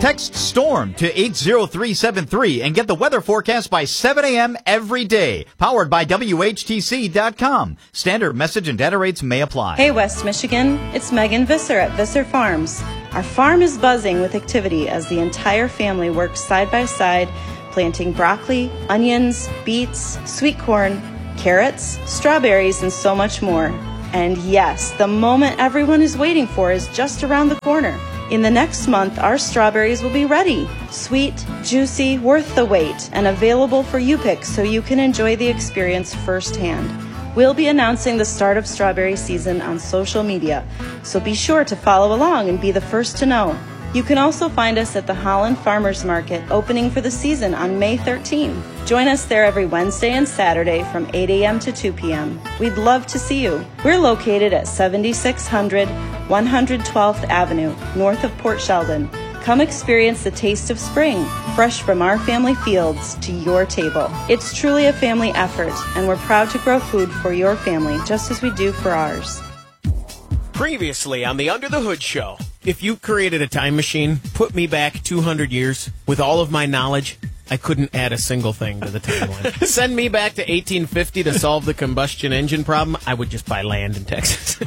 Text STORM to 80373 and get the weather forecast by 7 a.m. every day. Powered by WHTC.com. Standard message and data rates may apply. Hey, West Michigan. It's Megan Visser at Visser Farms. Our farm is buzzing with activity as the entire family works side by side, planting broccoli, onions, beets, sweet corn, carrots, strawberries, and so much more. And yes, the moment everyone is waiting for is just around the corner. In the next month, our strawberries will be ready. Sweet, juicy, worth the wait, and available for you pick so you can enjoy the experience firsthand. We'll be announcing the start of strawberry season on social media, so be sure to follow along and be the first to know. You can also find us at the Holland Farmers Market, opening for the season on May 13. Join us there every Wednesday and Saturday from 8 a.m. to 2 p.m. We'd love to see you. We're located at 7600 112th Avenue, north of Port Sheldon. Come experience the taste of spring, fresh from our family fields to your table. It's truly a family effort, and we're proud to grow food for your family just as we do for ours. Previously on the Under the Hood Show, if you created a time machine, put me back 200 years, with all of my knowledge, I couldn't add a single thing to the timeline. Send me back to 1850 to solve the combustion engine problem, I would just buy land in Texas.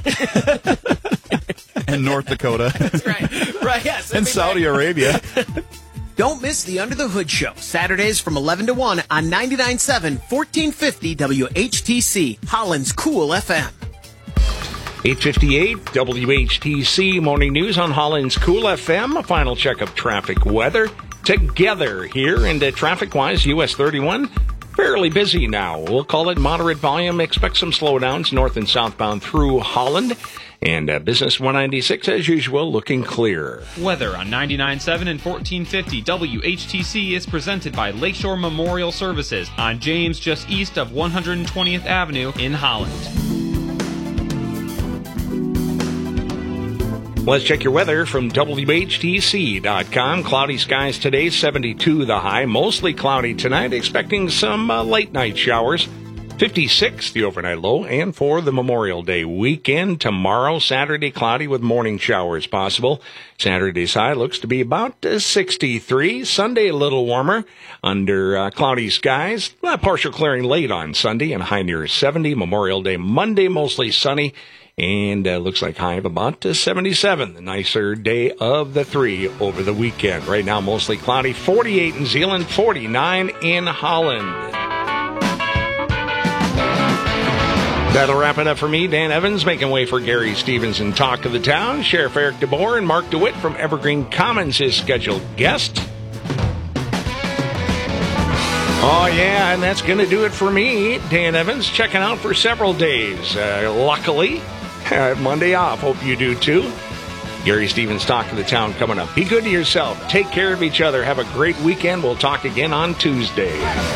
And North Dakota. That's right. Right, yes. And Saudi Arabia. Don't miss the Under the Hood Show, Saturdays from 11 to 1 on 99.7, 1450 WHTC, Holland's Cool FM. 8:58 WHTC Morning News on Holland's Cool FM. A final check of traffic weather together here. And traffic-wise, US 31, fairly busy now. We'll call it moderate volume. Expect some slowdowns north and southbound through Holland. And Business 196, as usual, looking clear. Weather on 99.7 and 1450 WHTC is presented by Lakeshore Memorial Services on James, just east of 120th Avenue in Holland. Let's check your weather from WHTC.com. Cloudy skies today, 72 the high. Mostly cloudy tonight, expecting some late night showers. 56 the overnight low. And for the Memorial Day weekend, tomorrow, Saturday, cloudy with morning showers possible. Saturday's high looks to be about 63. Sunday, a little warmer under cloudy skies. Partial clearing late on Sunday and high near 70. Memorial Day Monday, mostly sunny. And looks like high of about 77. The nicer day of the three over the weekend. Right now, mostly cloudy. 48 in Zeeland, 49 in Holland. That'll wrap it up for me, Dan Evans, making way for Gary Stevens in Talk of the Town. Sheriff Eric DeBoer and Mark DeWitt from Evergreen Commons, his scheduled guest. Oh, yeah, and that's going to do it for me, Dan Evans, checking out for several days. Luckily, Monday off. Hope you do, too. Gary Stevens, Talk of the Town, coming up. Be good to yourself. Take care of each other. Have a great weekend. We'll talk again on Tuesday.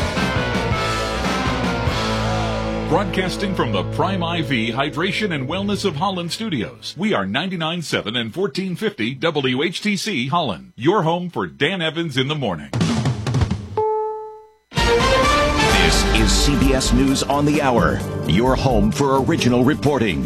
Broadcasting from the Prime IV Hydration and Wellness of Holland studios. We are 99.7 and 1450 WHTC Holland. Your home for Dan Evans in the morning. This is CBS News on the Hour. Your home for original reporting.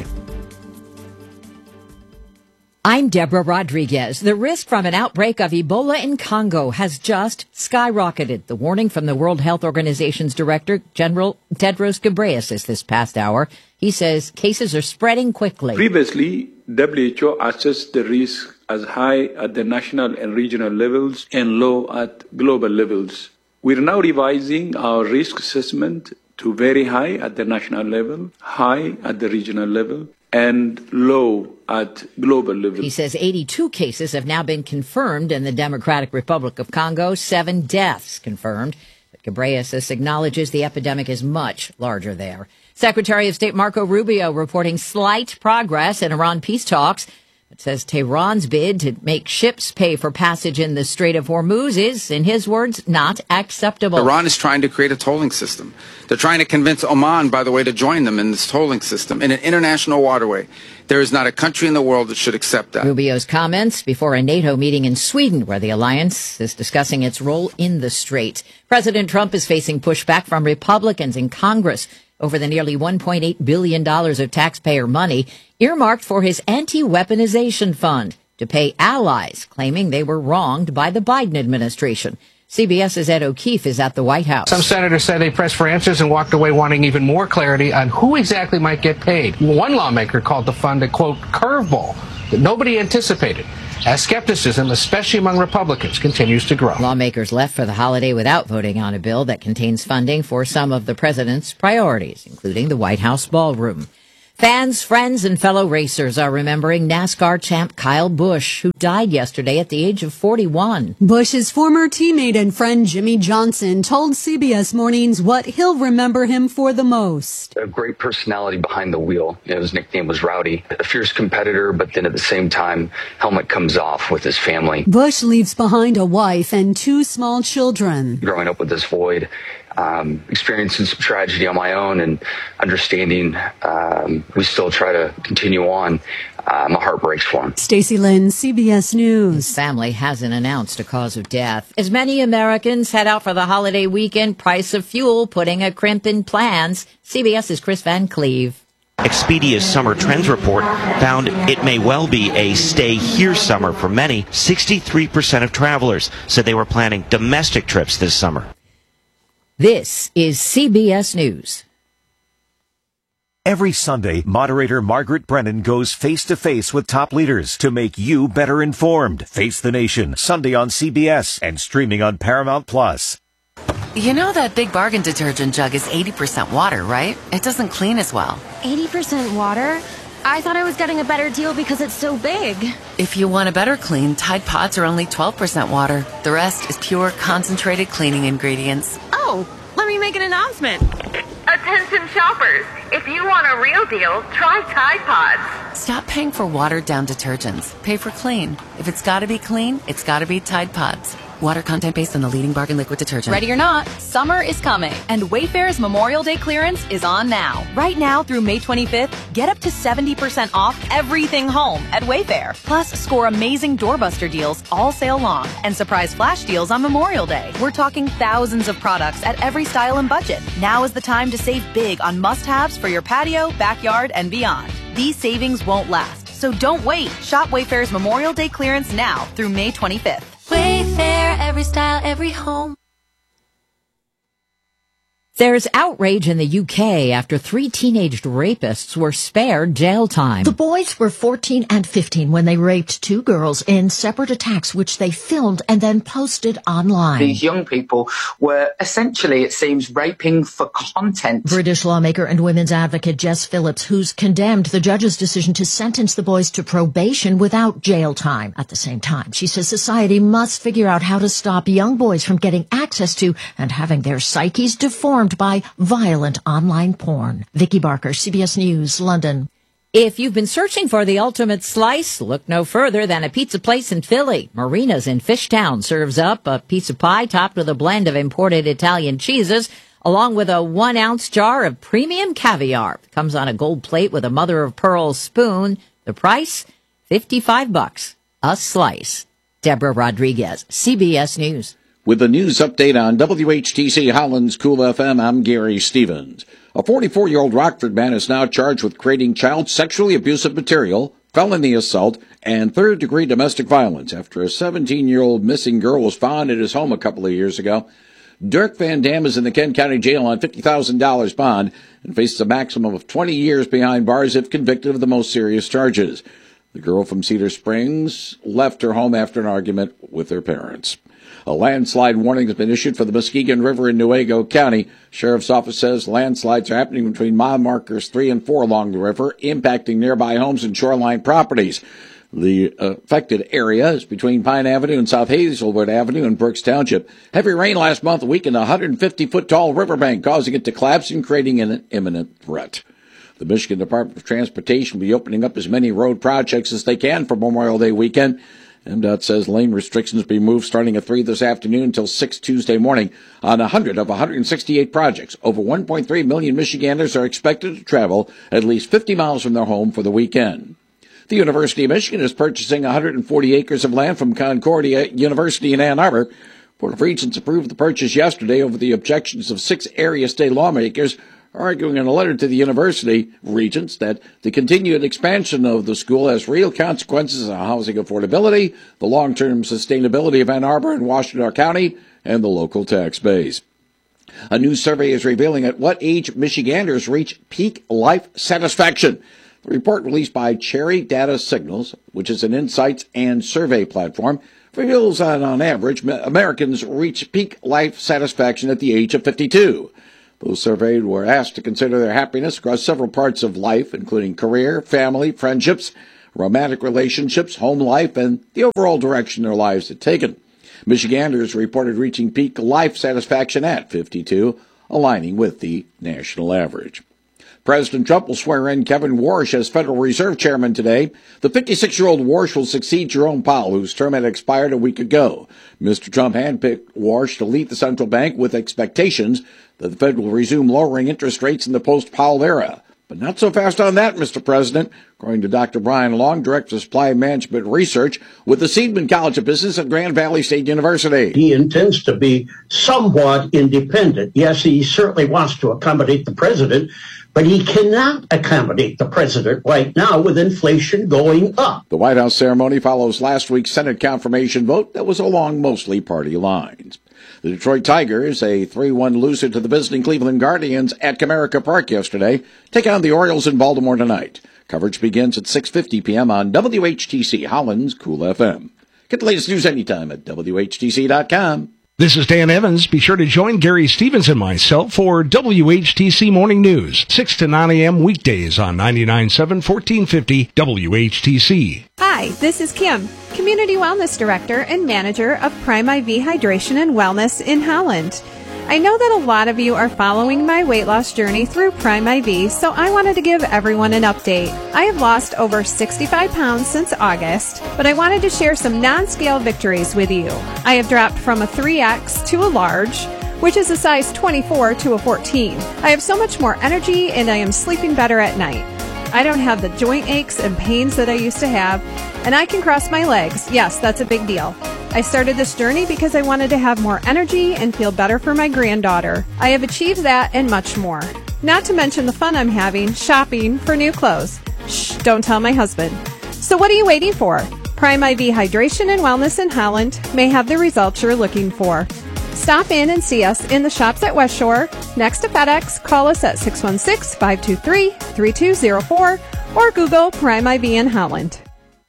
I'm Deborah Rodriguez. The risk from an outbreak of Ebola in Congo has just skyrocketed. The warning from the World Health Organization's Director General Tedros Ghebreyesus this past hour. He says cases are spreading quickly. Previously, WHO assessed the risk as high at the national and regional levels and low at global levels. We're now revising our risk assessment to very high at the national level, high at the regional level, and low at global level. He says 82 cases have now been confirmed in the Democratic Republic of Congo, 7 deaths confirmed. But Ghebreyesus acknowledges the epidemic is much larger there. Secretary of State Marco Rubio reporting slight progress in Iran peace talks. It says Tehran's bid to make ships pay for passage in the Strait of Hormuz is, in his words, not acceptable. Iran is trying to create a tolling system. They're trying to convince Oman, by the way, to join them in this tolling system in an international waterway. There is not a country in the world that should accept that. Rubio's comments before a NATO meeting in Sweden, where the alliance is discussing its role in the strait. President Trump is facing pushback from Republicans in Congress over the nearly $1.8 billion of taxpayer money earmarked for his anti-weaponization fund. to pay allies claiming they were wronged by the Biden administration. CBS's Ed O'Keefe is at the White House. Some senators said they pressed for answers and walked away wanting even more clarity on who exactly might get paid. One lawmaker called the fund a, quote, curveball that nobody anticipated, as skepticism, especially among Republicans, continues to grow. Lawmakers left for the holiday without voting on a bill that contains funding for some of the president's priorities, including the White House ballroom. Fans, friends, and fellow racers are remembering NASCAR champ Kyle Busch, who died yesterday at the age of 41. Busch's former teammate and friend Jimmy Johnson told CBS Mornings what he'll remember him for the most. A great personality behind the wheel. His nickname was Rowdy. A fierce competitor, but then at the same time, helmet comes off with his family. Busch leaves behind a wife and 2 small children. Growing up with this void, experiencing some tragedy on my own and understanding we still try to continue on. My heart breaks for him. Stacey Lynn, CBS News. His family hasn't announced a cause of death. As many Americans head out for the holiday weekend, price of fuel putting a crimp in plans. CBS's Chris Van Cleve. Expedia's summer trends report found it may well be a stay here summer for many. 63% of travelers said they were planning domestic trips this summer. This is CBS News. Every Sunday, moderator Margaret Brennan goes face-to-face with top leaders to make you better informed. Face the Nation, Sunday on CBS and streaming on Paramount+. You know that Big Bargain detergent jug is 80% water, right? It doesn't clean as well. 80% water? I thought I was getting a better deal because it's so big. If you want a better clean, Tide Pods are only 12% water. The rest is pure, concentrated cleaning ingredients. Oh, let me make an announcement. Attention shoppers, if you want a real deal, try Tide Pods. Stop paying for watered-down detergents. Pay for clean. If it's gotta be clean, it's gotta be Tide Pods. Water content based on the leading bargain liquid detergent. Ready or not, summer is coming, and Wayfair's Memorial Day clearance is on now. Right now through May 25th, get up to 70% off everything home at Wayfair. Plus, score amazing doorbuster deals all sale long and surprise flash deals on Memorial Day. We're talking thousands of products at every style and budget. Now is the time to save big on must-haves for your patio, backyard, and beyond. These savings won't last, so don't wait. Shop Wayfair's Memorial Day clearance now through May 25th. Wayfair, every style, every home. There's outrage in the UK after 3 teenage rapists were spared jail time. The boys were 14 and 15 when they raped 2 girls in separate attacks, which they filmed and then posted online. These young people were essentially, it seems, raping for content. British lawmaker and women's advocate Jess Phillips, who's condemned the judge's decision to sentence the boys to probation without jail time. At the same time, she says society must figure out how to stop young boys from getting access to and having their psyches deformed by violent online porn. Vicky Barker, CBS News, London. If you've been searching for the ultimate slice, look no further than a pizza place in Philly. Marina's in Fishtown serves up a pizza pie topped with a blend of imported Italian cheeses, along with a 1-ounce jar of premium caviar. It comes on a gold plate with a mother-of-pearl spoon. The price, $55 a slice. Deborah Rodriguez, CBS News. With the news update on WHTC Holland's Cool FM, I'm Gary Stevens. A 44-year-old Rockford man is now charged with creating child sexually abusive material, felony assault, and third-degree domestic violence after a 17-year-old missing girl was found at his home a couple of years ago. Dirk Van Dam is in the Kent County Jail on $50,000 bond and faces a maximum of 20 years behind bars if convicted of the most serious charges. The girl from Cedar Springs left her home after an argument with her parents. A landslide warning has been issued for the Muskegon River in Newaygo County. Sheriff's office says landslides are happening between mile markers 3 and 4 along the river, impacting nearby homes and shoreline properties. The affected area is between Pine Avenue and South Hazelwood Avenue in Brooks Township. Heavy rain last month weakened a 150-foot-tall riverbank, causing it to collapse and creating an imminent threat. The Michigan Department of Transportation will be opening up as many road projects as they can for Memorial Day weekend. MDOT says lane restrictions will be moved starting at 3 this afternoon until 6 Tuesday morning on 100 of 168 projects. Over 1.3 million Michiganders are expected to travel at least 50 miles from their home for the weekend. The University of Michigan is purchasing 140 acres of land from Concordia University in Ann Arbor. Board of Regents approved the purchase yesterday over the objections of 6 area state lawmakers arguing in a letter to the university regents that the continued expansion of the school has real consequences on housing affordability, the long-term sustainability of Ann Arbor and Washtenaw County, and the local tax base. A new survey is revealing at what age Michiganders reach peak life satisfaction. The report released by Cherry Data Signals, which is an insights and survey platform, reveals that on average, Americans reach peak life satisfaction at the age of 52. Those surveyed were asked to consider their happiness across several parts of life, including career, family, friendships, romantic relationships, home life, and the overall direction their lives had taken. Michiganders reported reaching peak life satisfaction at 52, aligning with the national average. President Trump will swear in Kevin Warsh as Federal Reserve Chairman today. The 56-year-old Warsh will succeed Jerome Powell, whose term had expired a week ago. Mr. Trump handpicked Warsh to lead the central bank with expectations that the Fed will resume lowering interest rates in the post-Powell era. But not so fast on that, Mr. President, according to Dr. Brian Long, Director of Supply Management Research with the Seidman College of Business at Grand Valley State University. He intends to be somewhat independent. Yes, he certainly wants to accommodate the president, but he cannot accommodate the president right now with inflation going up. The White House ceremony follows last week's Senate confirmation vote that was along mostly party lines. The Detroit Tigers, a 3-1 loser to the visiting Cleveland Guardians at Comerica Park yesterday, take on the Orioles in Baltimore tonight. Coverage begins at 6:50 p.m. on WHTC Holland's Cool FM. Get the latest news anytime at WHTC.com. This is Dan Evans. Be sure to join Gary Stevens and myself for WHTC Morning News, 6 to 9 a.m. weekdays on 99.7 1450 WHTC. Hi, this is Kim, Community Wellness Director and Manager of Prime IV Hydration and Wellness in Holland. I know that a lot of you are following my weight loss journey through Prime IV, so I wanted to give everyone an update. I have lost over 65 pounds since August, but I wanted to share some non-scale victories with you. I have dropped from a 3X to a large, which is a size 24 to a 14. I have so much more energy and I am sleeping better at night. I don't have the joint aches and pains that I used to have, and I can cross my legs. Yes, that's a big deal. I started this journey because I wanted to have more energy and feel better for my granddaughter. I have achieved that and much more. Not to mention the fun I'm having shopping for new clothes. Shh, don't tell my husband. So what are you waiting for? Prime IV Hydration and Wellness in Holland may have the results you're looking for. Stop in and see us in the shops at West Shore, next to FedEx. Call us at 616-523-3204 or Google Prime IV in Holland.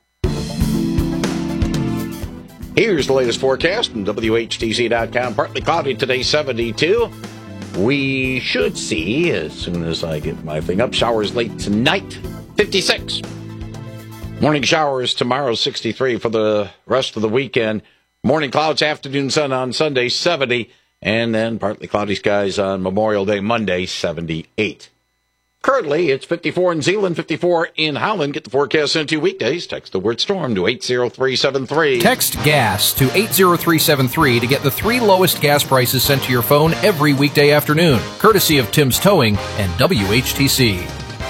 Here's the latest forecast from WHTC.com. Partly cloudy today, 72. We should see, as soon as I get my thing up, showers late tonight, 56. Morning showers tomorrow, 63 for the rest of the weekend. Morning clouds, afternoon sun on Sunday, 70. And then partly cloudy skies on Memorial Day, Monday, 78. Currently, it's 54 in Zeeland, 54 in Holland. Get the forecast in 2 weekdays. Text the word storm to 80373. Text GAS to 80373 to get the 3 lowest gas prices sent to your phone every weekday afternoon, courtesy of Tim's Towing and WHTC.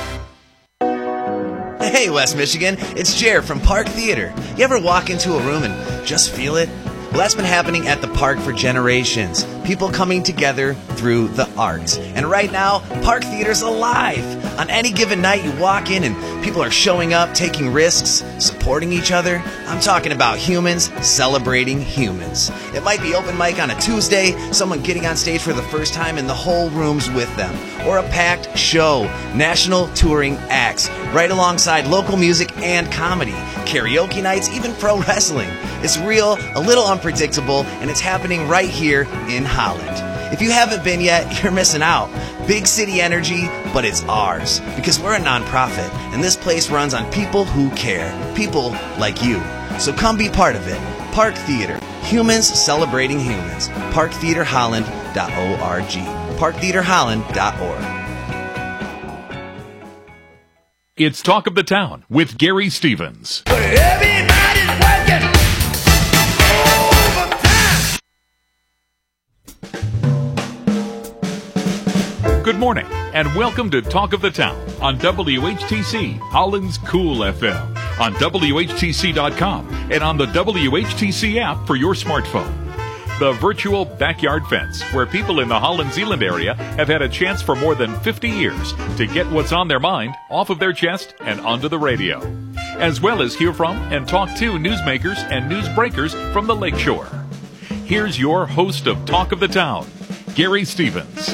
Hey, West Michigan, it's Jer from Park Theater. You ever walk into a room and just feel it? Well, that's been happening at the park for generations. People coming together through the arts. And right now, Park Theater's alive. On any given night, you walk in and people are showing up, taking risks, supporting each other. I'm talking about humans celebrating humans. It might be open mic on a Tuesday, someone getting on stage for the first time and the whole room's with them. Or a packed show, national touring acts, right alongside local music and comedy, karaoke nights, even pro wrestling. It's real, a little unpredictable, and it's happening right here in Holland. If you haven't been yet, you're missing out. Big city energy, but it's ours. Because we're a nonprofit, and this place runs on people who care. People like you. So come be part of it. Park Theater. Humans celebrating humans. ParkTheaterHolland.org. ParkTheaterHolland.org. It's Talk of the Town with Gary Stevens. Everybody's working. Good morning, and welcome to Talk of the Town on WHTC, Holland's Cool FM, on WHTC.com, and on the WHTC app for your smartphone. the virtual backyard fence, where people in the Holland Zeeland area have had a chance for more than 50 years to get what's on their mind off of their chest and onto the radio, as well as hear from and talk to newsmakers and newsbreakers from the Lakeshore. Here's your host of Talk of the Town, Gary Stevens.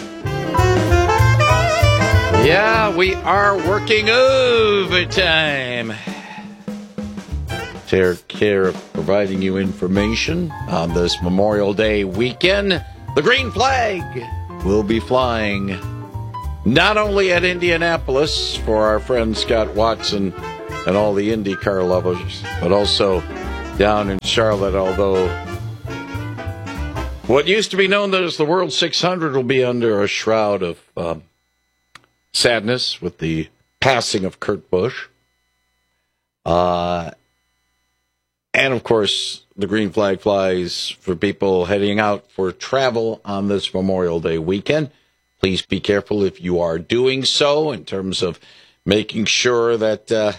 Yeah, we are working overtime. Take care of providing you information on this Memorial Day weekend. The green flag will be flying not only at Indianapolis for our friend Scott Watson and all the IndyCar lovers, but also down in Charlotte, although what used to be known as the World 600 will be under a shroud of sadness with the passing of Kurt Busch. And, of course, the green flag flies for people heading out for travel on this Memorial Day weekend. Please be careful if you are doing so in terms of making sure that the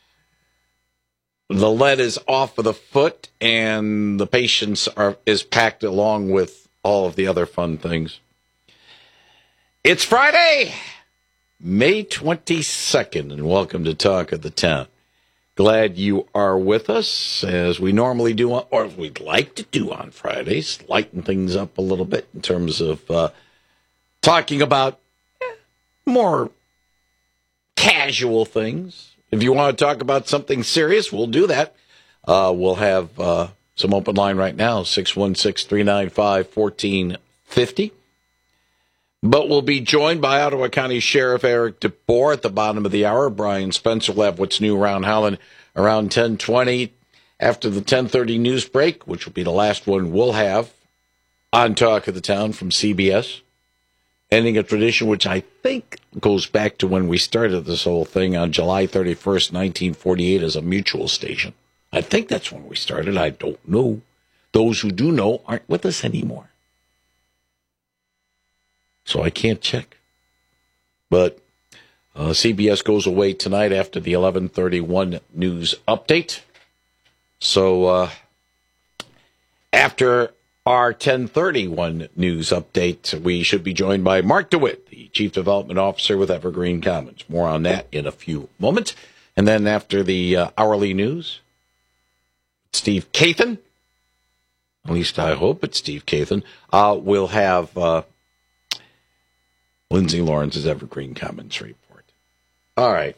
lead is off of the foot and the patience is packed along with all of the other fun things. It's Friday, May 22nd, and welcome to Talk of the Town. Glad you are with us, as we normally do, or we'd like to do on Fridays, lighten things up a little bit in terms of talking about more casual things. If you want to talk about something serious, we'll do that. We'll have some open line right now, 616-395-1450. But we'll be joined by Ottawa County Sheriff Eric DeBoer at the bottom of the hour. Brian Spencer will have what's new around Howland around 10:20 after the 10:30 news break, which will be the last one we'll have on Talk of the Town from CBS. Ending a tradition which I think goes back to when we started this whole thing on July 31st, 1948 as a mutual station. I think that's when we started. I don't know. Those who do know aren't with us anymore, so I can't check. But CBS goes away tonight after the 11:31 news update. So after our 10:31 news update, we should be joined by Mark DeWitt, the Chief Development Officer with Evergreen Commons. More on that in a few moments. And then after the hourly news, Steve Kathan, at least I hope it's Steve Kathan, we'll have Lindsay Lawrence's Evergreen Commons report. All right,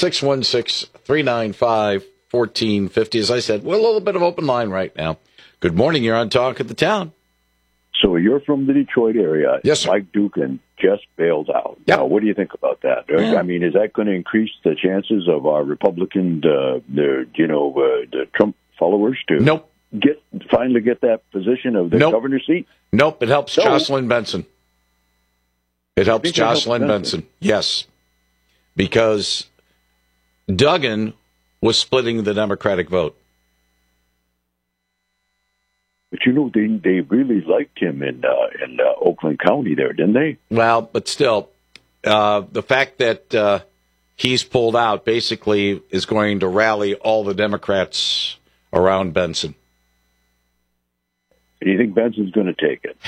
616-395-1450. As I said, we're a little bit of open line right now. Good morning, you're on Talk of the Town. So you're from the Detroit area. Yes, sir. Mike Dukin just bailed out. Yep. Now, what do you think about that? I mean, is that going to increase the chances of our Republican, the Trump followers to finally get that position of the governor's seat? Nope, it helps Jocelyn Benson. It helps Jocelyn Benson, yes, because Duggan was splitting the Democratic vote. But they really liked him in Oakland County there, didn't they? Well, but still, the fact that he's pulled out basically is going to rally all the Democrats around Benson. Do you think Benson's going to take it?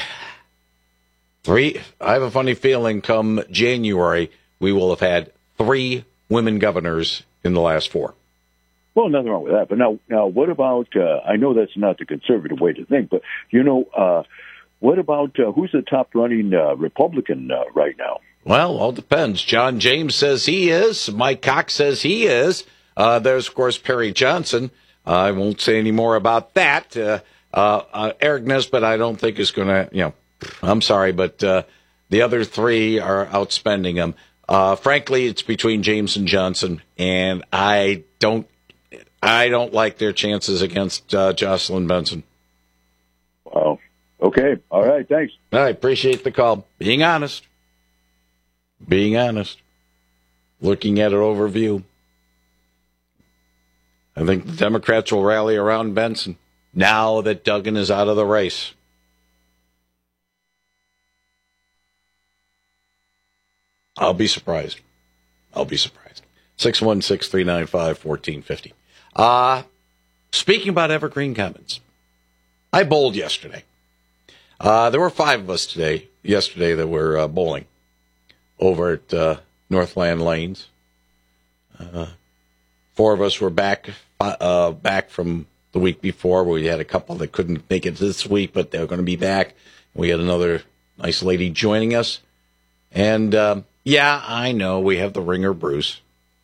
I have a funny feeling come January, we will have had 3 women governors in the last 4. Well, nothing wrong with that. But now what about, I know that's not the conservative way to think, but, what about who's the top running Republican right now? Well, all depends. John James says he is. Mike Cox says he is. There's, of course, Perry Johnson. I won't say any more about that. Eric Nesbitt, I don't think is going to, I'm sorry, but the other 3 are outspending him. Frankly, it's between James and Johnson, and I don't like their chances against Jocelyn Benson. Wow. Okay. All right. Thanks. I appreciate the call. Being honest. Looking at an overview. I think the Democrats will rally around Benson now that Duggan is out of the race. I'll be surprised. 616-395-1450. Speaking about Evergreen Commons, I bowled yesterday. There were 5 of us yesterday that were bowling over at Northland Lanes. 4 of us were back from the week before. We had a couple that couldn't make it this week, but they're going to be back. We had another nice lady joining us. And, I know we have the ringer, Bruce.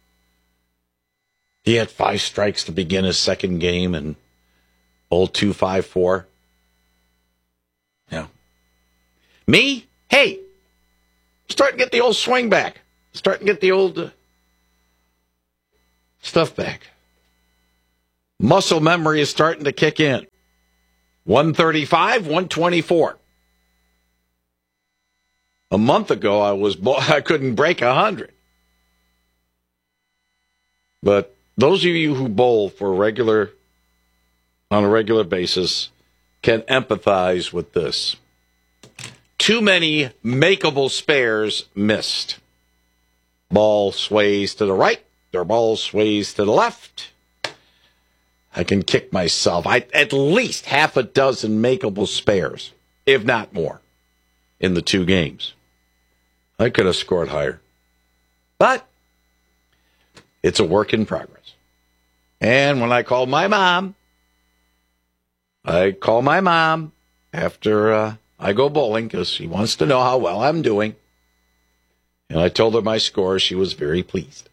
He had 5 strikes to begin his second game and bowled 2-5-4. Yeah. Me? Hey, starting to get the old swing back. Starting to get the old stuff back. Muscle memory is starting to kick in. 135, 124. A month ago, I couldn't break 100. But those of you who bowl on a regular basis can empathize with this. Too many makeable spares missed. Ball sways to the right, their ball sways to the left. I can kick myself. At least half a dozen makeable spares, if not more, in the 2 games. I could have scored higher. But it's a work in progress. And when I call my mom after I go bowling because she wants to know how well I'm doing. And I told her my score. She was very pleased.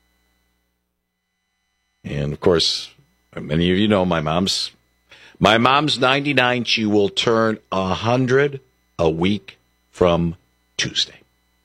And, of course, many of you know my mom's 99. She will turn 100 a week from Tuesday.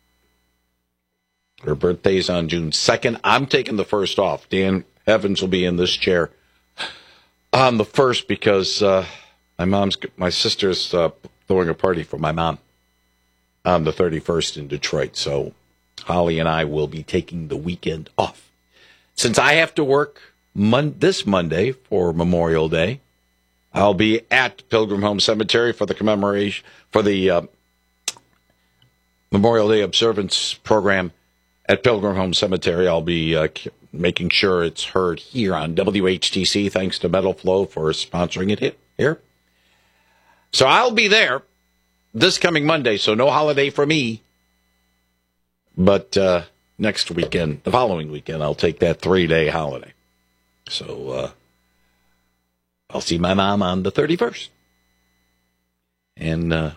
Her birthday's on June 2nd. I'm taking the 1st off. Dan Evans will be in this chair on the 1st because my sister's throwing a party for my mom on the 31st in Detroit. So Holly and I will be taking the weekend off. Since I have to work this Monday for Memorial Day, I'll be at Pilgrim Home Cemetery for the commemoration for the Memorial Day observance program at Pilgrim Home Cemetery. I'll be making sure it's heard here on WHTC. Thanks to Metal Flow for sponsoring it here. So I'll be there this coming Monday, so no holiday for me. But next weekend, the following weekend, I'll take that 3-day holiday. So I'll see my mom on the 31st. And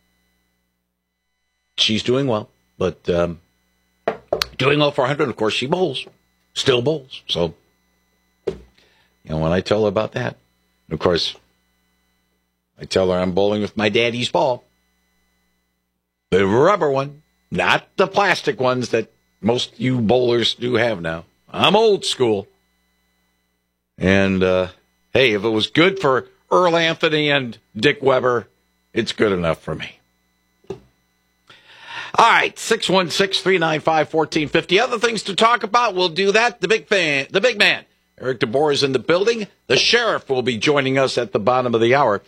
she's doing well, but doing well for 100. Of course, she still bowls. So, when I tell her about that, of course, I tell her I'm bowling with my daddy's ball. The rubber one, not the plastic ones that most you bowlers do have now. I'm old school. And, hey, if it was good for Earl Anthony and Dick Weber, it's good enough for me. All right, 616-395-1450. Other things to talk about, we'll do that. The big man, Eric DeBoer is in the building. The sheriff will be joining us at the bottom of the hour.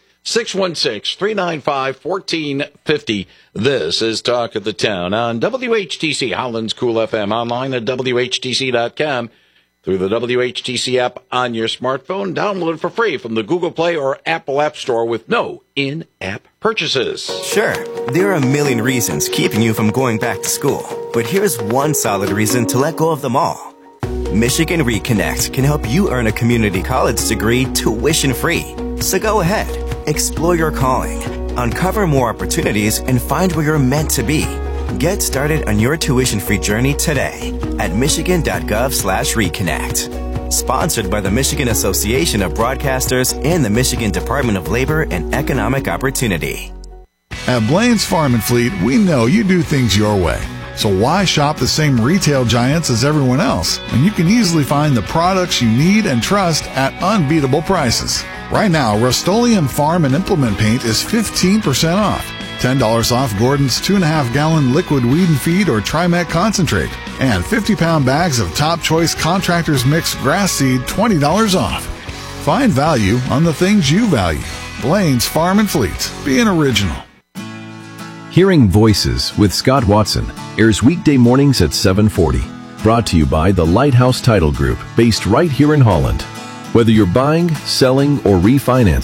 616-395-1450. This is Talk of the Town on WHTC, Holland's Cool FM, online at WHTC.com, through the WHTC app on your smartphone. Download it for free from the Google Play or Apple App Store with no in-app purchases. Sure, there are a million reasons keeping you from going back to school, but here's one solid reason to let go of them all. Michigan Reconnect can help you earn a community college degree tuition-free. So go ahead, explore your calling, uncover more opportunities, and find where you're meant to be. Get started on your tuition-free journey today at michigan.gov/reconnect. Sponsored by the Michigan Association of Broadcasters and the Michigan Department of Labor and Economic Opportunity. At Blaine's Farm and Fleet, we know you do things your way. So why shop the same retail giants as everyone else when you can easily find the products you need and trust at unbeatable prices? Right now, Rust-Oleum Farm and Implement Paint is 15% off. $10 off Gordon's 2.5-gallon liquid weed and feed or Trimet concentrate. And 50-pound bags of Top Choice Contractors Mix grass seed, $20 off. Find value on the things you value. Blaine's Farm and Fleet. Be an original. Hearing Voices with Scott Watson airs weekday mornings at 7:40. Brought to you by the Lighthouse Title Group, based right here in Holland. Whether you're buying, selling, or refinancing,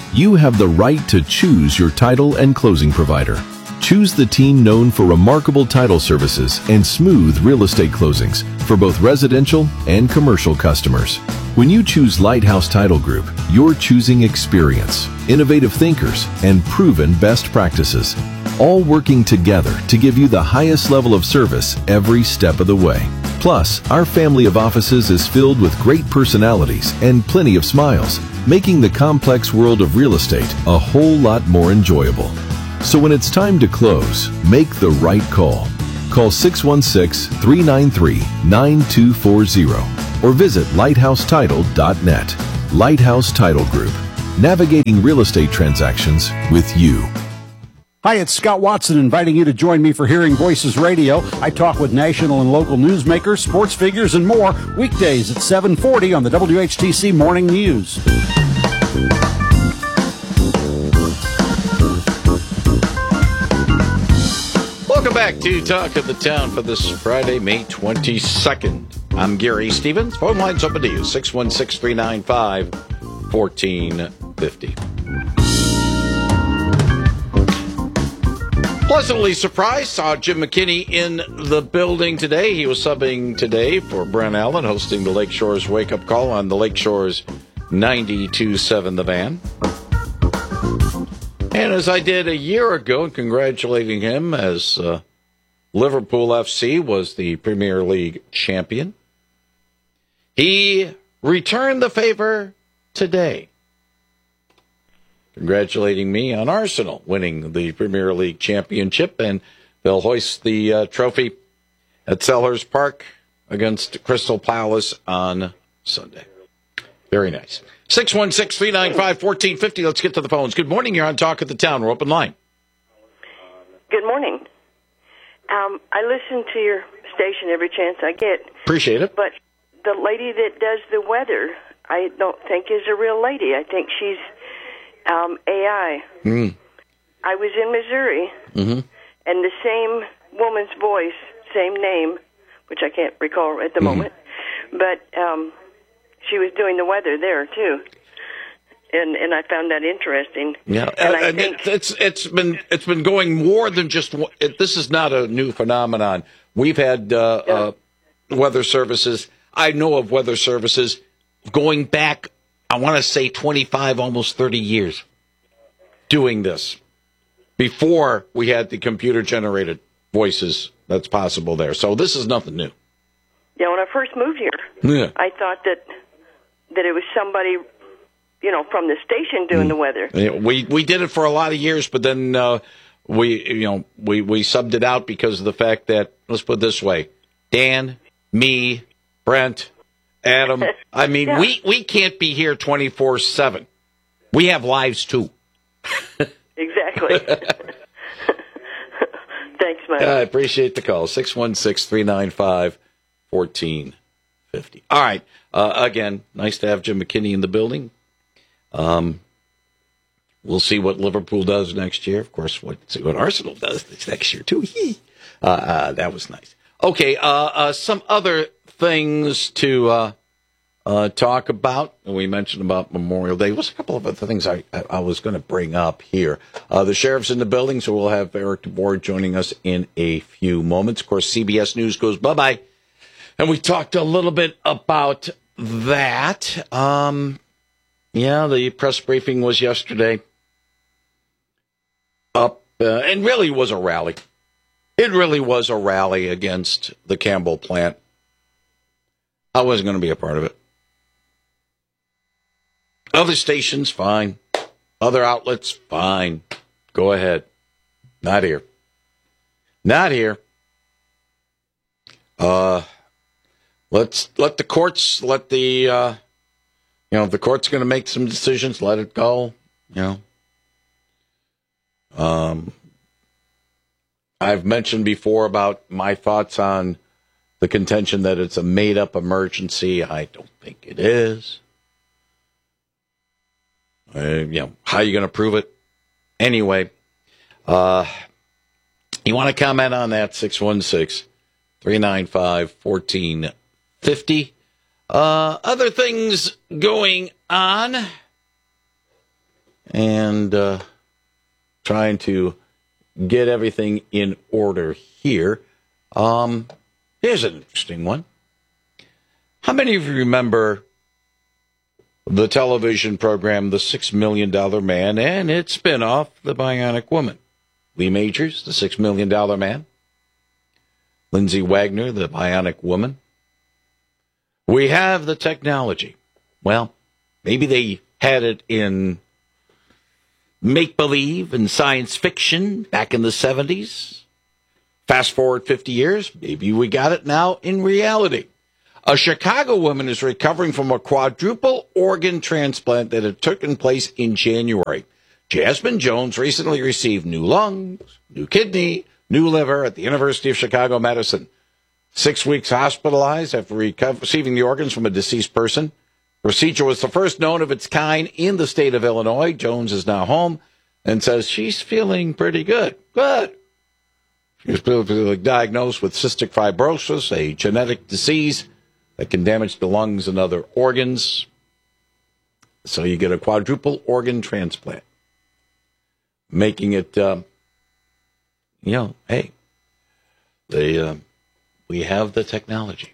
you have the right to choose your title and closing provider. Choose the team known for remarkable title services and smooth real estate closings for both residential and commercial customers. When you choose Lighthouse Title Group, you're choosing experience, innovative thinkers, and proven best practices, all working together to give you the highest level of service every step of the way. Plus, our family of offices is filled with great personalities and plenty of smiles, making the complex world of real estate a whole lot more enjoyable. So when it's time to close, make the right call. Call 616-393-9240 or visit lighthousetitle.net. Lighthouse Title Group, navigating real estate transactions with you. Hi, it's Scott Watson inviting you to join me for Hearing Voices Radio. I talk with national and local newsmakers, sports figures, and more weekdays at 7:40 on the WHTC Morning News. Welcome back to Talk of the Town for this Friday, May 22nd. I'm Gary Stevens. Phone line's open to you, 616-395-1450. Pleasantly surprised, saw Jim McKinney in the building today. He was subbing today for Brent Allen, hosting the Lake Shores Wake Up Call on the Lake Shores 92.7 The Van. And as I did a year ago, congratulating him as Liverpool FC was the Premier League champion, he returned the favor today, congratulating me on Arsenal winning the Premier League championship, and they'll hoist the trophy at Selhurst Park against Crystal Palace on Sunday. Very nice. 616-395-1450. Let's get to the phones. Good morning. You're on Talk of the Town. We're open line. Good morning. I listen to your station every chance I get. Appreciate it. But the lady that does the weather, I don't think is a real lady. I think she's AI. I was in Missouri, and the same woman's voice, same name, which I can't recall at the moment, but she was doing the weather there too, and I found that interesting. Yeah, and I think it's been going more than just. This is not a new phenomenon. We've had weather services. I know of weather services going back, I want to say 25, almost 30 years, doing this before we had the computer-generated voices that's possible there. So this is nothing new. Yeah, when I first moved here, I thought that it was somebody, from the station doing the weather. Yeah, we did it for a lot of years, but then we subbed it out because of the fact that, let's put it this way, Dan, me, Brent, Adam, I mean, we can't be here 24/7. We have lives too. Exactly. Thanks, Mike. I appreciate the call. 616-395-1450. All right. Again, nice to have Jim McKinney in the building. We'll see what Liverpool does next year. Of course, see what Arsenal does next year, too. That was nice. Okay, some other things to talk about. We mentioned about Memorial Day. There's a couple of other things I was going to bring up here. The sheriff's in the building, so we'll have Eric DeBoer joining us in a few moments. Of course, CBS News goes bye-bye. And we talked a little bit about that. The press briefing was yesterday. And really was a rally. It really was a rally against the Campbell plant. I wasn't going to be a part of it. Other stations, fine. Other outlets, fine. Go ahead. Not here. Not here. Let's let the courts, if the court's going to make some decisions, let it go, I've mentioned before about my thoughts on the contention that it's a made-up emergency. I don't think it is. How are you going to prove it? Anyway, you want to comment on that, 616-395-1450. Other things going on. and trying to get everything in order here. Here's an interesting one. How many of you remember the television program The $6 Million Man and its spinoff, The Bionic Woman? Lee Majors, The $6 Million Man. Lindsay Wagner, The Bionic Woman. We have the technology. Well, maybe they had it in make-believe and science fiction back in the 70s. Fast forward 50 years, maybe we got it now in reality. A Chicago woman is recovering from a quadruple organ transplant that had taken place in January. Jasmine Jones recently received new lungs, new kidney, new liver at the University of Chicago Medicine. 6 weeks hospitalized after receiving the organs from a deceased person. Procedure was the first known of its kind in the state of Illinois. Jones is now home and says she's feeling pretty good. Good. She was diagnosed with cystic fibrosis, a genetic disease that can damage the lungs and other organs. So you get a quadruple organ transplant, making it, hey, we have the technology.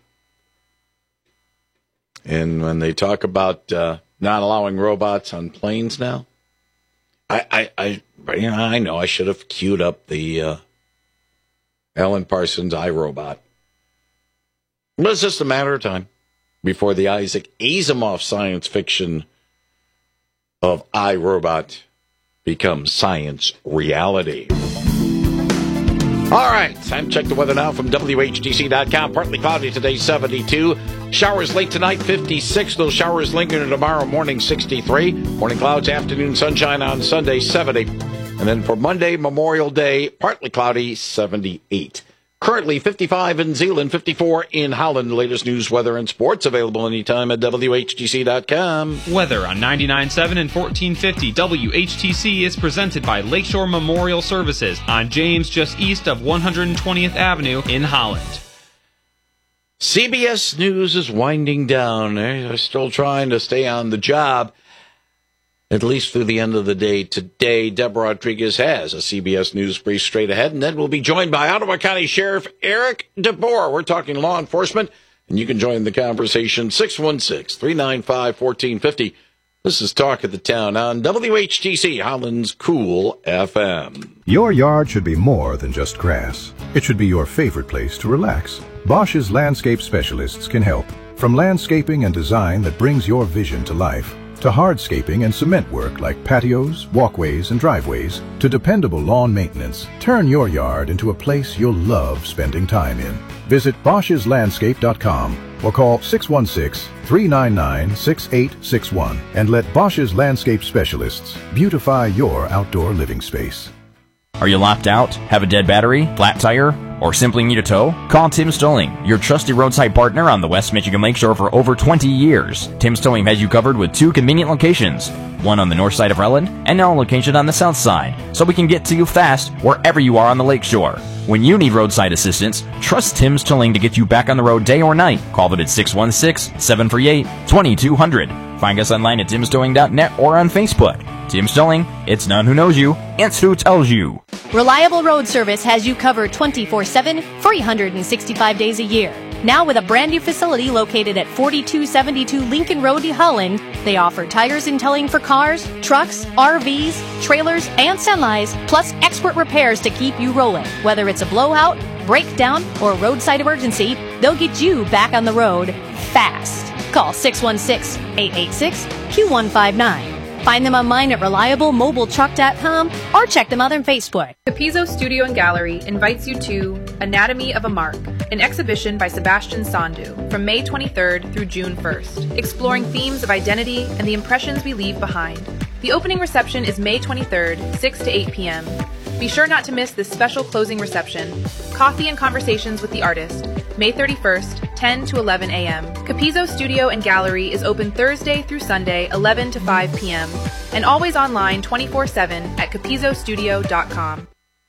And when they talk about not allowing robots on planes now, I know I should have queued up the Alan Parsons iRobot. But it's just a matter of time before the Isaac Asimov science fiction of iRobot becomes science reality. All right, time to check the weather now from WHTC.com. Partly cloudy today, 72. Showers late tonight, 56. Those showers lingering tomorrow morning, 63. Morning clouds, afternoon sunshine on Sunday, 70. And then for Monday, Memorial Day, partly cloudy, 78. Currently 55 in Zeeland, 54 in Holland. The latest news, weather, and sports available anytime at WHTC.com. Weather on 99.7 and 1450 WHTC is presented by Lakeshore Memorial Services on James, just east of 120th Avenue in Holland. CBS News is winding down. They're still trying to stay on the job, at least through the end of the day today. Deborah Rodriguez has a CBS News brief straight ahead, and then we'll be joined by Ottawa County Sheriff Eric DeBoer. We're talking law enforcement, and you can join the conversation, 616-395-1450. This is Talk of the Town on WHTC, Holland's Cool FM. Your yard should be more than just grass. It should be your favorite place to relax. Bosch's landscape specialists can help. From landscaping and design that brings your vision to life, to hardscaping and cement work like patios, walkways, and driveways, to dependable lawn maintenance, turn your yard into a place you'll love spending time in. Visit Bosch'sLandscape.com or call 616-399-6861 and let Bosch's Landscape Specialists beautify your outdoor living space. Are you locked out? Have a dead battery? Flat tire? Or simply need a tow? Call Tim's Towing, your trusty roadside partner on the West Michigan Lakeshore for over 20 years. Tim's Towing has you covered with 2 convenient locations, one on the north side of Relland and now a location on the south side, so we can get to you fast wherever you are on the lakeshore. When you need roadside assistance, trust Tim's Towing to get you back on the road day or night. Call them at 616-738-2200. Find us online at timstowing.net or on Facebook. Tim's Towing, it's none who knows you, it's who tells you. Reliable Road Service has you covered 24/7, 365 days a year. Now with a brand new facility located at 4272 Lincoln Road, Holland, they offer tires and towing for cars, trucks, RVs, trailers, and semis, plus expert repairs to keep you rolling. Whether it's a blowout, breakdown, or roadside emergency, they'll get you back on the road fast. Call 616-886-Q159. Find them online at reliablemobiletruck.com or check them out on Facebook. Capizzo Studio and Gallery invites you to Anatomy of a Mark, an exhibition by Sebastian Sandu from May 23rd through June 1st, exploring themes of identity and the impressions we leave behind. The opening reception is May 23rd, 6 to 8 p.m. Be sure not to miss this special closing reception, Coffee and Conversations with the Artist, May 31st, 10 to 11 a.m. Capizzo Studio and Gallery is open Thursday through Sunday, 11 to 5 p.m. and always online 24/7 at capizzostudio.com.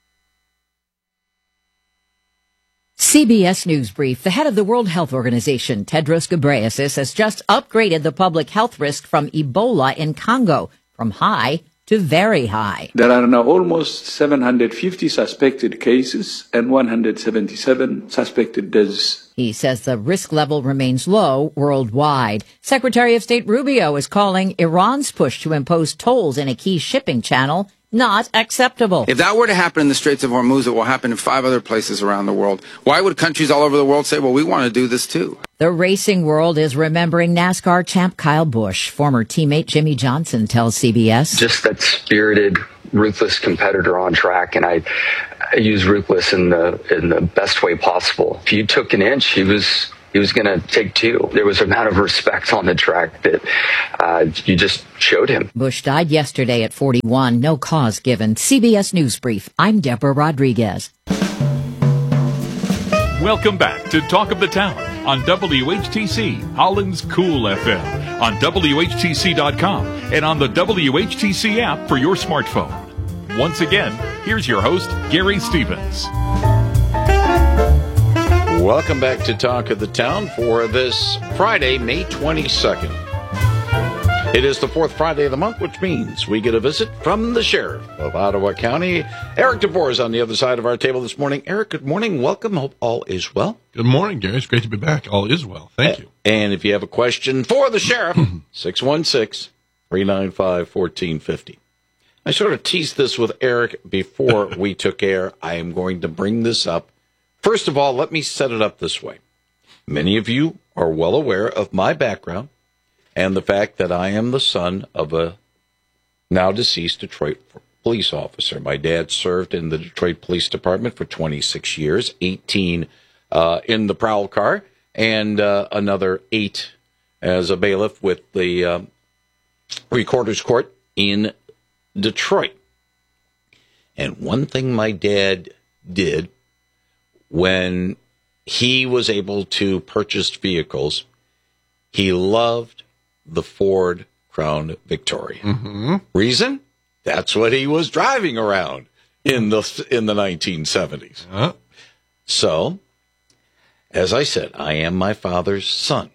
CBS News Brief. The head of the World Health Organization, Tedros Ghebreyesus, has just upgraded the public health risk from Ebola in Congo from high to very high. There are now almost 750 suspected cases and 177 suspected deaths. He says the risk level remains low worldwide. Secretary of State Rubio is calling Iran's push to impose tolls in a key shipping channel not acceptable. If that were to happen in the Straits of Hormuz, it will happen in 5 other places around the world. Why would countries all over the world say, well, we want to do this too? The racing world is remembering NASCAR champ Kyle Busch. Former teammate Jimmy Johnson tells CBS. Just that spirited, ruthless competitor on track, and I use ruthless in the best way possible. If you took an inch, he was going to take 2. There was an amount of respect on the track that you just showed him. Busch died yesterday at 41. No cause given. CBS News Brief. I'm Deborah Rodriguez. Welcome back to Talk of the Town on WHTC, Holland's Cool FM, on WHTC.com, and on the WHTC app for your smartphone. Once again, here's your host, Gary Stevens. Welcome back to Talk of the Town for this Friday, May 22nd. It is the 4th Friday of the month, which means we get a visit from the Sheriff of Ottawa County. Eric DeVore is on the other side of our table this morning. Eric, good morning. Welcome. Hope all is well. Good morning, Gary. It's great to be back. All is well. Thank you. And if you have a question for the Sheriff, 616-395-1450. I sort of teased this with Eric before we took air. I am going to bring this up. First of all, let me set it up this way. Many of you are well aware of my background and the fact that I am the son of a now deceased Detroit police officer. My dad served in the Detroit Police Department for 26 years, 18 in the prowl car, and another 8 as a bailiff with the Recorder's Court in Detroit. And one thing my dad did when he was able to purchase vehicles, he loved the Ford Crown Victoria. Mm-hmm. Reason? That's what he was driving around in the 1970s. Uh-huh. So, as I said, I am my father's son.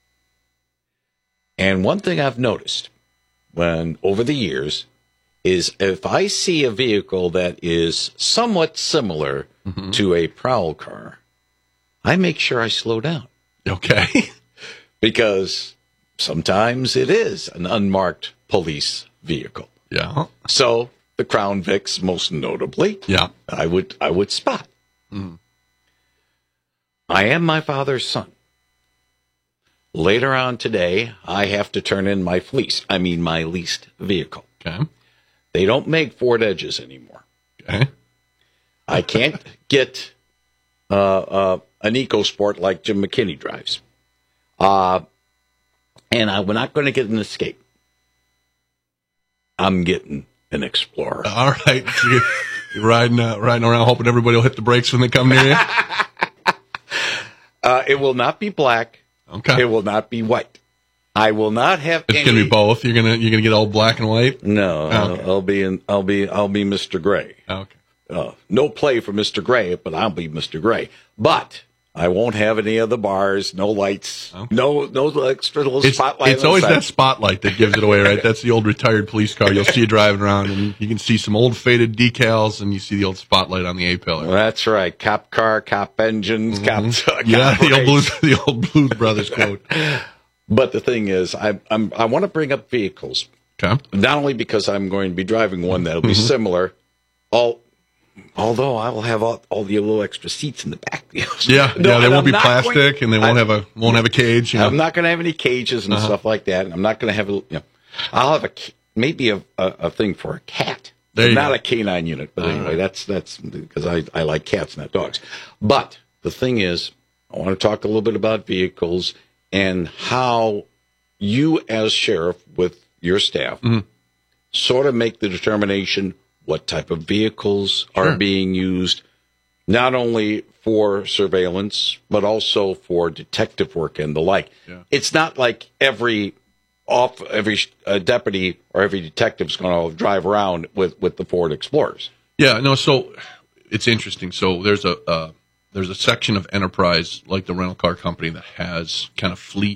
And one thing I've noticed over the years is if I see a vehicle that is somewhat similar to a prowl car, I make sure I slow down. Okay. Because sometimes it is an unmarked police vehicle. Yeah. So the Crown Vics, most notably, I would spot. Mm. I am my father's son. Later on today, I have to turn in my my leased vehicle. Okay. They don't make Ford Edges anymore. Okay. I can't get an EcoSport like Jim McKinney drives. And we're not going to get an Escape. I'm getting an Explorer. All right. So you're riding around hoping everybody will hit the brakes when they come near you? It will not be black. Okay. It will not be white. I will not have It's going to be both. You're going to get all black and white? No. Okay. I'll be Mr. Gray. Okay. No play for Mr. Gray, but I'll be Mr. Gray. But I won't have any of the bars, no lights, no extra little spotlight. It's always that spotlight that gives it away, right? That's the old retired police car. You'll see you driving around, and you can see some old faded decals, and you see the old spotlight on the A-pillar. That's right. Cop car, cop engines, cop the old Blues Brothers quote. But the thing is, I want to bring up vehicles. Okay. Not only because I'm going to be driving one that'll be similar, although I will have all the little extra seats in the back. They won't be plastic, and they won't have a cage. I'm not going to have any cages and stuff like that. And I'm not going to have I'll have maybe a thing for a cat, not a canine unit. But anyway, that's because I like cats, not dogs. But the thing is, I want to talk a little bit about vehicles and how you, as sheriff, with your staff, sort of make the determination what type of vehicles are being used, not only for surveillance, but also for detective work and the like. Yeah. It's not like every deputy or every detective is going to drive around with the Ford Explorers. Yeah, no, so it's interesting. So there's a section of enterprise, like the rental car company, that has kind of fleet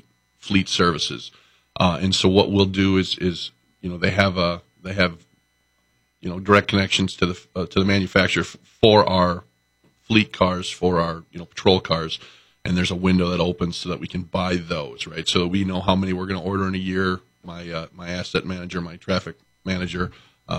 direct connections to the manufacturer for our fleet cars, for our patrol cars, and there's a window that opens so that we can buy those, right? So we know how many we're going to order in a year. My asset manager, my traffic manager,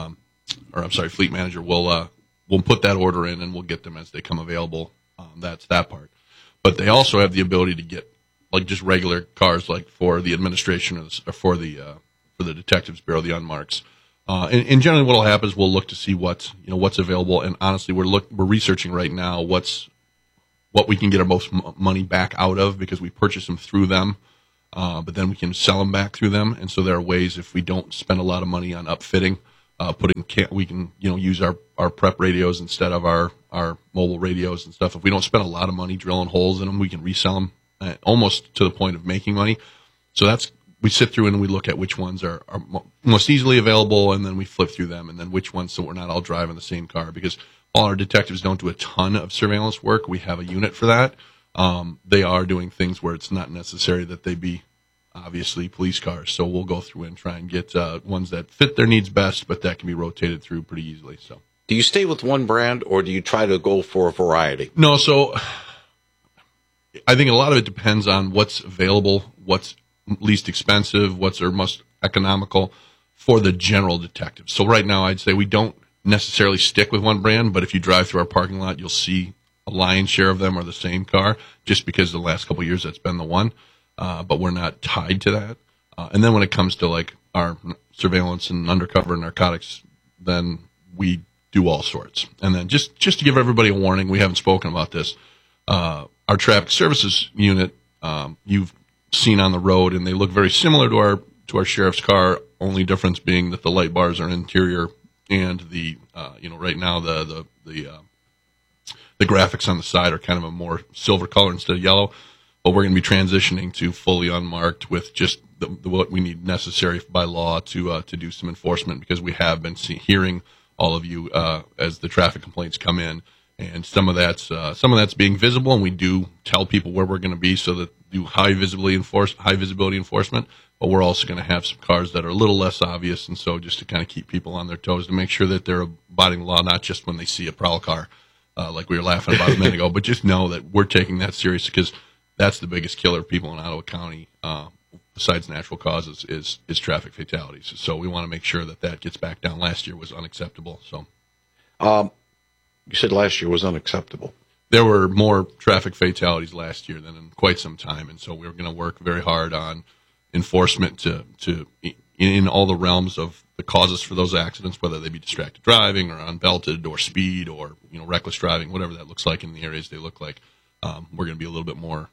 fleet manager will put that order in, and we'll get them as they come available. That's that part. But they also have the ability to get like just regular cars, like for the administration or for the Detectives Bureau, the unmarks. And generally, what will happen is we'll look to see what's available. And honestly, we're researching right now what we can get our most money back out of, because we purchase them through them. But then we can sell them back through them, and so there are ways, if we don't spend a lot of money on upfitting, we can use our prep radios instead of our mobile radios and stuff. If we don't spend a lot of money drilling holes in them, we can resell them almost to the point of making money. So we sit through and we look at which ones are most easily available, and then we flip through them, and then which ones, so we're not all driving the same car, because all our detectives don't do a ton of surveillance work. We have a unit for that. They are doing things where it's not necessary that they be obviously police cars. So we'll go through and try and get ones that fit their needs best, but that can be rotated through pretty easily. So, do you stay with one brand, or do you try to go for a variety? No, so I think a lot of it depends on what's available, what's least expensive, what's our most economical for the general detective. So right now I'd say we don't necessarily stick with one brand, but if you drive through our parking lot, you'll see a lion's share of them are the same car, just because the last couple of years that's been the one. But we're not tied to that. And then when it comes to like our surveillance and undercover narcotics, then we do all sorts. And then just to give everybody a warning, we haven't spoken about this. Our traffic services unit, you've seen on the road, and they look very similar to our sheriff's car. Only difference being that the light bars are interior, and the right now the graphics on the side are kind of a more silver color instead of yellow. But we're going to be transitioning to fully unmarked with just what we need necessary by law to do some enforcement, because we have been hearing all of you as the traffic complaints come in, and some of that's being visible, and we do tell people where we're going to be, so that do high visibility enforcement. But we're also going to have some cars that are a little less obvious, and so just to kind of keep people on their toes to make sure that they're abiding the law, not just when they see a prowl car, like we were laughing about a minute ago, but just know that we're taking that serious, because that's the biggest killer of people in Ottawa County, besides natural causes, is traffic fatalities. So we want to make sure that gets back down. Last year was unacceptable. So, you said last year was unacceptable. There were more traffic fatalities last year than in quite some time, and so we're going to work very hard on enforcement to in all the realms of the causes for those accidents, whether they be distracted driving or unbelted or speed or reckless driving, whatever that looks like in the areas they look like. We're going to be a little bit more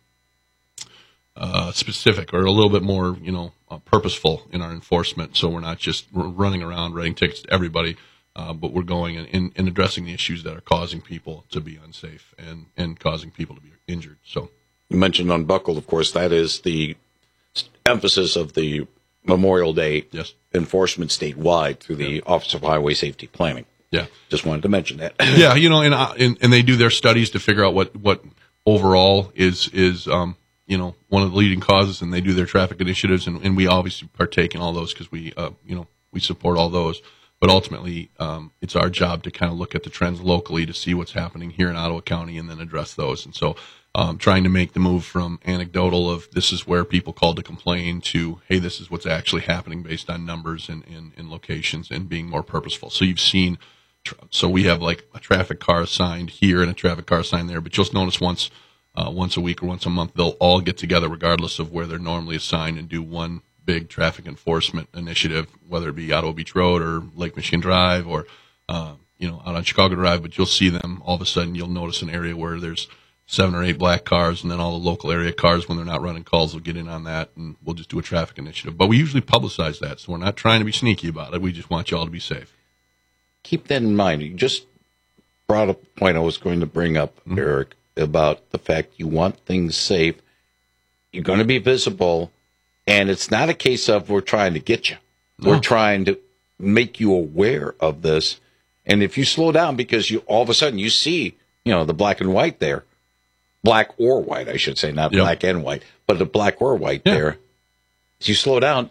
specific, or a little bit more, purposeful in our enforcement. So we're not just running around writing tickets to everybody, but we're going and addressing the issues that are causing people to be unsafe and causing people to be injured. So you mentioned unbuckled, of course. That is the emphasis of the Memorial Day enforcement statewide through the Office of Highway Safety Planning. Yeah, just wanted to mention that. Yeah, and they do their studies to figure out what overall is one of the leading causes, and they do their traffic initiatives, and we obviously partake in all those, because we support all those. But ultimately, it's our job to kind of look at the trends locally to see what's happening here in Ottawa County, and then address those. And so, trying to make the move from anecdotal of this is where people called to complain to, hey, this is what's actually happening based on numbers and locations, and being more purposeful. So you've seen. So we have like a traffic car assigned here and a traffic car assigned there, but you'll notice once a week or once a month, they'll all get together regardless of where they're normally assigned, and do one big traffic enforcement initiative, whether it be Ottawa Beach Road or Lake Michigan Drive or, out on Chicago Drive. But you'll see them all of a sudden. You'll notice an area where there's 7 or 8 black cars, and then all the local area cars, when they're not running calls, will get in on that, and we'll just do a traffic initiative. But we usually publicize that, so we're not trying to be sneaky about it. We just want you all to be safe. Keep that in mind. You just brought up a point I was going to bring up, Eric, about the fact you want things safe. You're going to be visible, and it's not a case of we're trying to get you. No. We're trying to make you aware of this. And if you slow down because you all of a sudden you see, the black and white there, black or white, I should say, not black and white, but the black or white there. As you slow down,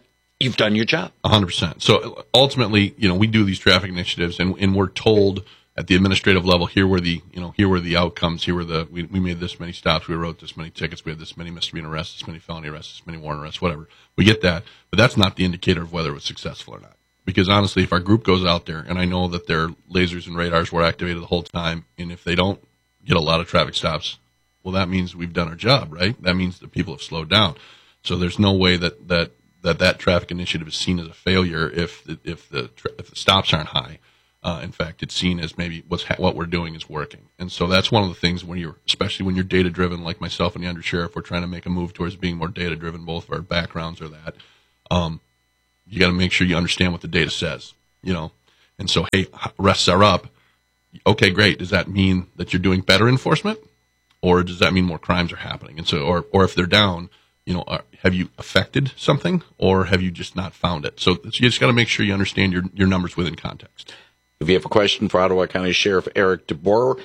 you've done your job. 100%. So ultimately, we do these traffic initiatives, and we're told at the administrative level, here were the outcomes, we made this many stops, we wrote this many tickets, we had this many misdemeanor arrests, this many felony arrests, this many warrant arrests, whatever. We get that, but that's not the indicator of whether it was successful or not. Because honestly, if our group goes out there, and I know that their lasers and radars were activated the whole time, and if they don't get a lot of traffic stops, well, that means we've done our job, right? That means that people have slowed down. So there's no way that traffic initiative is seen as a failure if the stops aren't high. In fact, it's seen as maybe what we're doing is working. And so that's one of the things especially when you're data driven, like myself and the undersheriff, we're trying to make a move towards being more data driven. Both of our backgrounds are that. You got to make sure you understand what the data says, And so, hey, arrests are up. Okay, great. Does that mean that you're doing better enforcement, or does that mean more crimes are happening? And so, or if they're down, have you affected something, or have you just not found it? So you just got to make sure you understand your numbers within context. If you have a question for Ottawa County Sheriff Eric DeBoer,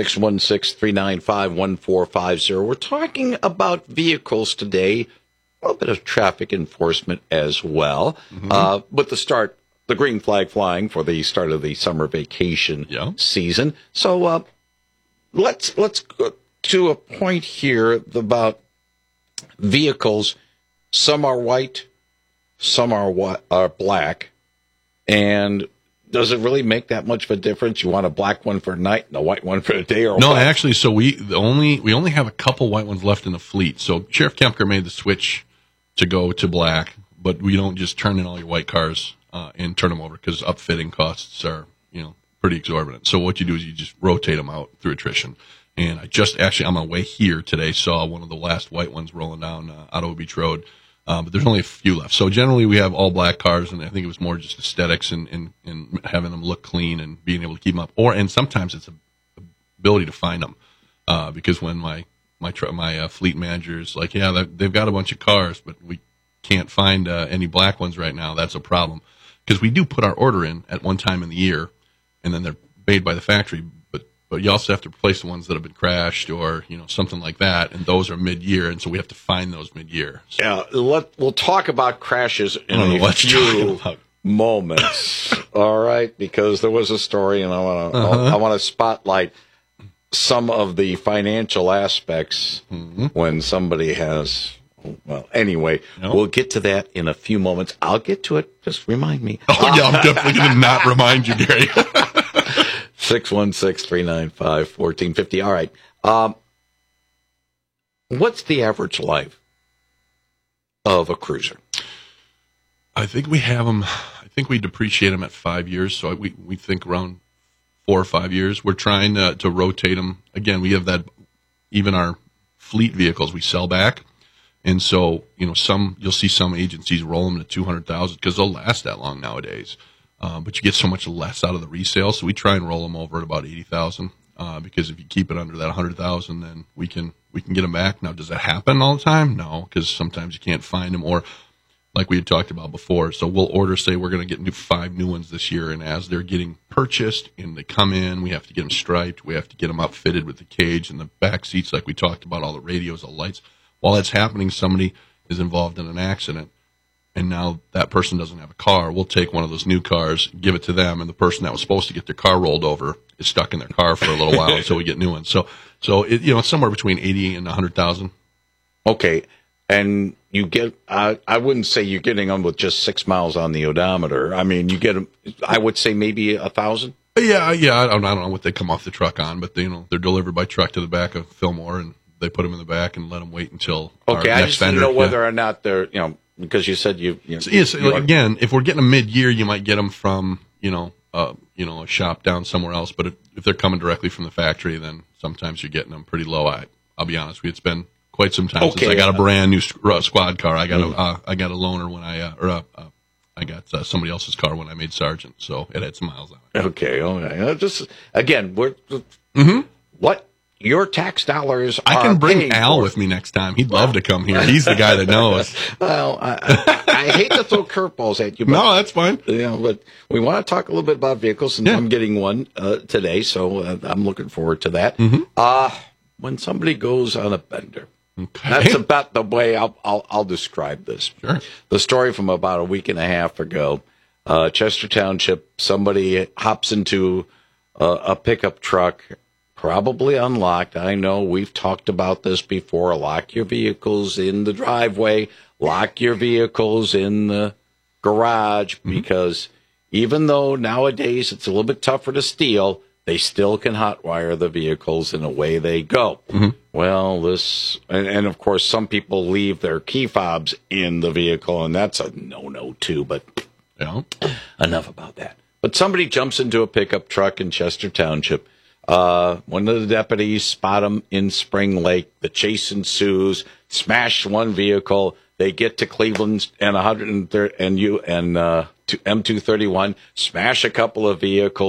616-395-1450. We're talking about vehicles today, a little bit of traffic enforcement as well. Mm-hmm. With the green flag flying for the start of the summer vacation season. So let's go to a point here about vehicles. Some are white, some are black, and does it really make that much of a difference? You want a black one for night and a white one for the day, or no? what? Actually, so we only have a couple white ones left in the fleet. So Sheriff Kempker made the switch to go to black, but we don't just turn in all your white cars and turn them over, because upfitting costs are pretty exorbitant. So what you do is you just rotate them out through attrition. And I just actually on my way here today saw one of the last white ones rolling down Ottawa Beach Road. But there's only a few left. So generally we have all black cars, and I think it was more just aesthetics and having them look clean and being able to keep them up. And sometimes it's the ability to find them, because when my fleet manager is like, they've got a bunch of cars, but we can't find any black ones right now. That's a problem, because we do put our order in at one time in the year, and then they're made by the factory. But you also have to replace the ones that have been crashed or, something like that. And those are mid-year. And so we have to find those mid-year. So. Yeah. We'll talk about crashes in a few moments. All right. Because there was a story, and I want to spotlight some of the financial aspects when somebody has, well, anyway, we'll get to that in a few moments. I'll get to it. Just remind me. Oh, yeah. I'm definitely going to not remind you, Gary. 616-395-1450. All right. What's the average life of a cruiser? I think we have them. I think we depreciate them at 5 years. So we think around 4 or 5 years. We're trying to rotate them. Again, we have that. Even our fleet vehicles we sell back, and so you'll see some agencies roll them to 200,000 because they'll last that long nowadays. But you get so much less out of the resale, so we try and roll them over at about 80,000. Because if you keep it under that 100,000, then we can get them back. Now, does that happen all the time? No, because sometimes you can't find them, or like we had talked about before. So we'll order, say we're going to get 5 new ones this year, and as they're getting purchased and they come in, we have to get them striped, we have to get them outfitted with the cage and the back seats, like we talked about, all the radios, all the lights. While that's happening, somebody is involved in an accident, and now that person doesn't have a car. We'll take one of those new cars, give it to them, and the person that was supposed to get their car rolled over is stuck in their car for a little while until we get new ones. So it's somewhere between 80 and 100,000. Okay, and you get I wouldn't say you're getting them with just 6 miles on the odometer. I mean, you get them. I would say maybe 1,000. Yeah. I don't know what they come off the truck on, but they're delivered by truck to the back of Fillmore, and they put them in the back and let them wait until our next vendor. I just didn't know whether or not they're because you said again, if we're getting them mid-year, you might get them from a shop down somewhere else. But if they're coming directly from the factory, then sometimes you're getting them pretty low. I'll be honest with you, it's been quite some time since I got a brand new squad car. I got a loaner when I got somebody else's car when I made sergeant, so it had some miles on it. Okay. Just again, what? Your tax dollars are I can bring paying Al for. with me next time. He'd love to come here. He's the guy that knows. Well, I hate to throw curveballs at you. But, no, that's fine. But we want to talk a little bit about vehicles, and I'm getting one today, so I'm looking forward to that. Mm-hmm. When somebody goes on a bender, Okay. That's about the way I'll describe this. Sure. The story from about a week and a half ago, Chester Township, somebody hops into a pickup truck, probably unlocked. I know we've talked about this before. Lock your vehicles in the driveway. Lock your vehicles in the garage, because even though nowadays it's a little bit tougher to steal, they still can hotwire the vehicles and away they go. Well, and of course, some people leave their key fobs in the vehicle, and that's a no-no too, but enough about that. But somebody jumps into a pickup truck in Chester Township. One of the deputies spot him in Spring Lake. The chase ensues, smash one vehicle. They get to Cleveland and M231, smash a couple of vehicles.